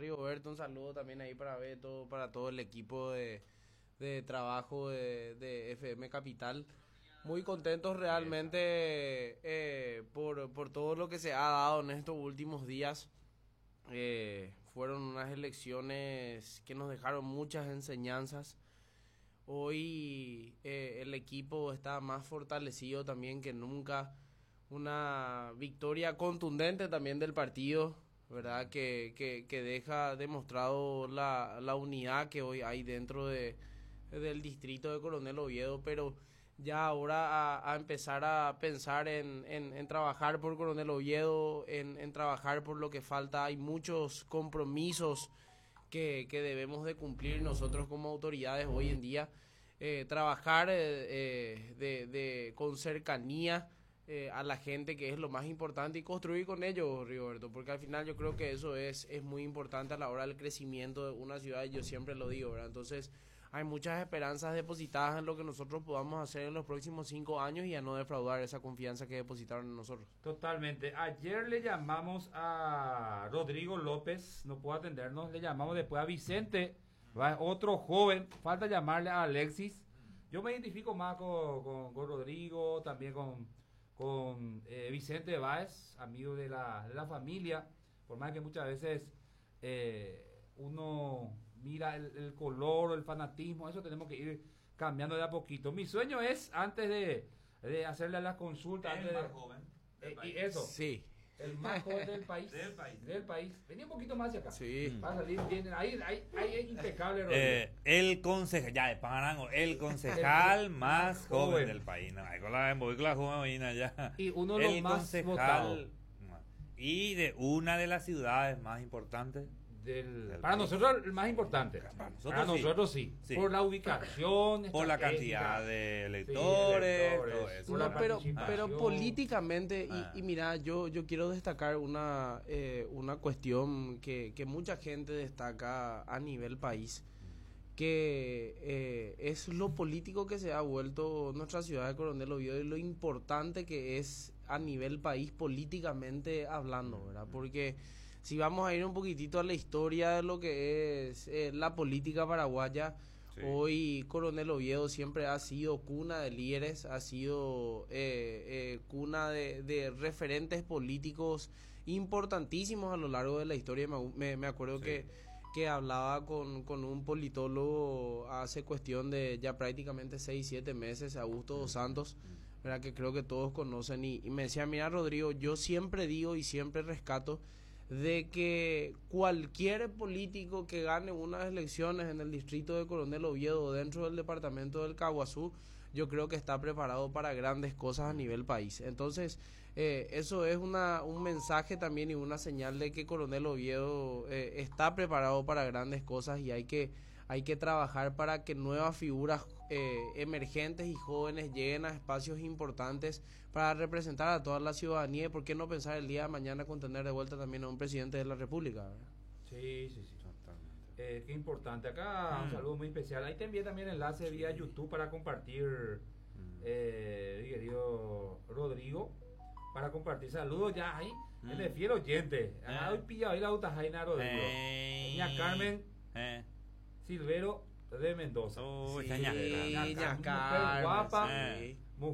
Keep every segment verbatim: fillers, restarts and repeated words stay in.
Rigoberto, un saludo también ahí para Beto, para todo el equipo de, de trabajo de, de F M Capital. Muy contentos realmente eh, por, por todo lo que se ha dado en estos últimos días. Eh, fueron unas elecciones que nos dejaron muchas enseñanzas. Hoy eh, el equipo está más fortalecido también que nunca. Una victoria contundente también del partido, ¿verdad? Que, que, que deja demostrado la, la unidad que hoy hay dentro de, del distrito de Coronel Oviedo, pero ya ahora a, a empezar a pensar en, en, en trabajar por Coronel Oviedo, en, en trabajar por lo que falta. Hay muchos compromisos que, que debemos de cumplir nosotros como autoridades hoy en día. Eh, trabajar eh, eh, de, de, con cercanía eh, a la gente, que es lo más importante, y construir con ellos, Rigoberto, porque al final yo creo que eso es, es muy importante a la hora del crecimiento de una ciudad, y yo siempre lo digo, ¿verdad? Entonces hay muchas esperanzas depositadas en lo que nosotros podamos hacer en los próximos cinco años y a no defraudar esa confianza que depositaron en nosotros. Totalmente. Ayer le llamamos a Rodrigo López, no pudo atendernos, le llamamos después a Vicente, otro joven, falta llamarle a Alexis. Yo me identifico más con, con, con Rodrigo, también con, con eh, Vicente Báez, amigo de la, de la familia, por más que muchas veces eh, uno mira el, el color, el fanatismo, eso tenemos que ir cambiando de a poquito. Mi sueño es, antes de, de hacerle las consultas, el antes más de, joven eh, y eso, sí, el más joven del país, del país, del país. Venía un poquito más hacia acá. Sí. Va a salir bien. Ahí, ahí, ahí es impecable. Eh, el concejal, ya de Pangarango, el concejal el, más joven, joven del país. No, con la, voy con la joven allá. Y uno de los el más concejal votados. Y de una de las ciudades más importantes. Del, del para país. nosotros el más importante. Para nosotros, para sí. nosotros sí. Sí. Por la ubicación, Por la estratégica, cantidad de sí, electores, electores, todo eso. por No, la pero, participación. pero políticamente, Ah. y, y mira, yo, yo quiero destacar una, eh, una cuestión que, que mucha gente destaca a nivel país, que eh, es lo político que se ha vuelto nuestra ciudad de Coronel Oviedo y lo importante que es a nivel país políticamente hablando, ¿verdad? Porque si vamos a ir un poquitito a la historia de lo que es eh, la política paraguaya, sí. Hoy Coronel Oviedo siempre ha sido cuna de líderes, ha sido eh, eh, cuna de, de referentes políticos importantísimos a lo largo de la historia. Me, me, me acuerdo sí. que, que hablaba con, con un politólogo hace cuestión de ya prácticamente seis, siete meses, Augusto dos Santos, ¿verdad? Que creo que todos conocen, y, y me decía, mira Rodrigo, yo siempre digo y siempre rescato de que cualquier político que gane unas elecciones en el distrito de Coronel Oviedo dentro del departamento del Caguazú, yo creo que está preparado para grandes cosas a nivel país. Entonces, eh, eso es una un mensaje también y una señal de que Coronel Oviedo eh, está preparado para grandes cosas, y hay que hay que trabajar para que nuevas figuras eh, emergentes y jóvenes lleguen a espacios importantes para representar a toda la ciudadanía. Y por qué no pensar el día de mañana con tener de vuelta también a un presidente de la República, ¿verdad? Sí, sí, sí. Eh, qué importante. Acá mm. un saludo muy especial. Ahí te envié también enlace sí. vía YouTube para compartir, mm. eh, querido Rodrigo, para compartir saludos ya ahí. Mm. El fiel oyente. Eh. Ah, hoy pillado ahí la Utajaina Rodrigo. Eh. Doña Carmen eh. Silvero de Mendoza. Oh, sí, ña, ña, ña, mujer Carmen, guapa, sí.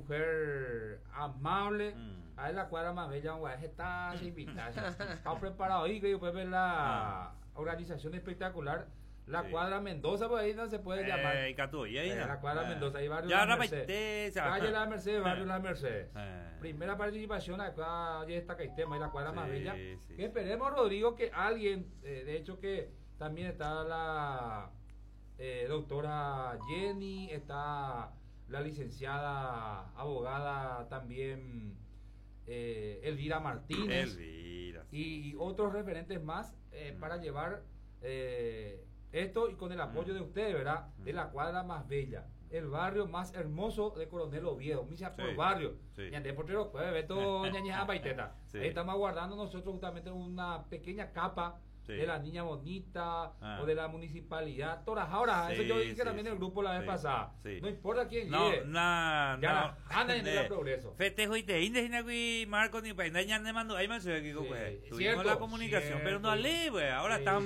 mujer amable. Mm. A la cuadra más bella, un guay, está sin invitarse. Estamos preparados ahí, que después ver la ah. organización espectacular. La sí. cuadra Mendoza, por ahí no se puede llamar. Eh, Catuy, ahí, eh, no. la cuadra eh. Mendoza, ahí barrio ya La Merced. Calle La Merced, barrio eh. La Merced. Eh. Primera participación acá, ya está Caistema, y la cuadra sí, más bella. Sí, que esperemos, Rodrigo, que alguien, eh, de hecho que también está la eh, doctora Jenny, está la licenciada abogada también eh, Elvira Martínez. Elvira. Sí. Y, y otros referentes más eh, mm. para llevar eh, esto, y con el apoyo mm. de ustedes, ¿verdad? Mm. De la cuadra más bella, el barrio más hermoso de Coronel Oviedo, misa sí. por barrio. Sí. Y ande por Tero Jueves, Beto, ñañeja, baiteta. Sí. Ahí estamos aguardando nosotros justamente una pequeña capa sí. de la niña bonita ah. o de la municipalidad. Todas ahora, sí, eso yo dije sí, también en el grupo la vez sí, pasada. Sí. No importa quién no, llegue. No, ya no. Anda en el progreso. Festejo y te indes y Marco ni para ya me mandó ahí me suena que tuvimos la comunicación, cierto, pero no ale, güey. Ahora sí. estamos